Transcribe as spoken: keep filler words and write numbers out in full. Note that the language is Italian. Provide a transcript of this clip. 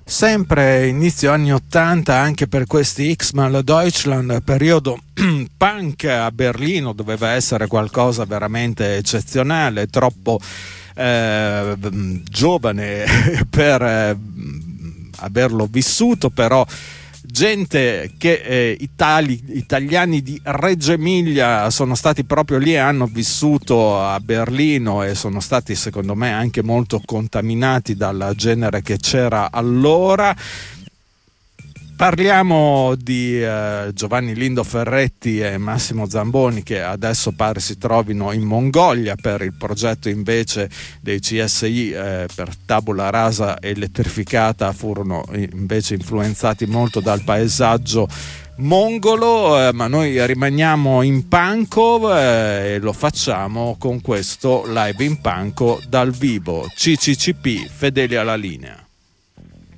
Sempre inizio anni ottanta anche per questi X-Mal Deutschland, periodo punk a Berlino, doveva essere qualcosa veramente eccezionale, troppo eh, giovane per eh, averlo vissuto, però gente che eh, itali, italiani di Reggio Emilia sono stati proprio lì e hanno vissuto a Berlino e sono stati secondo me anche molto contaminati dal genere che c'era allora. Parliamo di eh, Giovanni Lindo Ferretti e Massimo Zamboni, che adesso pare si trovino in Mongolia per il progetto invece dei C S I eh, per tabula rasa elettrificata. Furono invece influenzati molto dal paesaggio mongolo, eh, ma noi rimaniamo in panco eh, e lo facciamo con questo live in panco dal vivo. C C C P, fedeli alla linea.